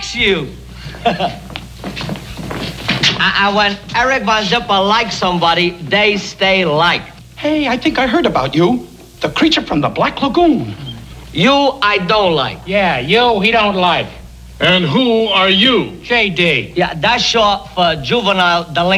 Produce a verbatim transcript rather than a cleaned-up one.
likes you. And when Eric Von Zipper likes somebody, they stay like. Hey, I think I heard about you. The creature from the Black Lagoon. You, I don't like. Yeah, you, he don't like. And who are you? J D. Yeah, that's short for juvenile delinquent.